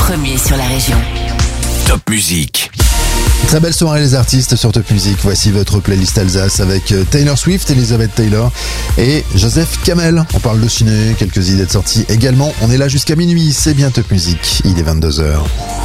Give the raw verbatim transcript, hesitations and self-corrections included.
premier sur la région. Top Musique. Très belle soirée les artistes sur Top Music. Voici votre playlist Alsace avec Taylor Swift, Elizabeth Taylor et Joseph Kamel. On parle de ciné, quelques idées de sortie également. On est là jusqu'à minuit, c'est bien Top Music. Il est vingt-deux heures.